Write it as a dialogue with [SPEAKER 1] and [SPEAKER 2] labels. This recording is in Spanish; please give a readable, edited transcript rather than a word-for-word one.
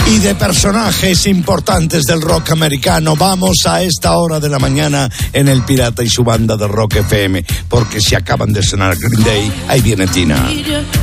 [SPEAKER 1] Y de personajes importantes del rock americano, vamos a esta hora de la mañana en El Pirata y su banda de Rock FM, porque si acaban de sonar Green Day, ahí viene Tina.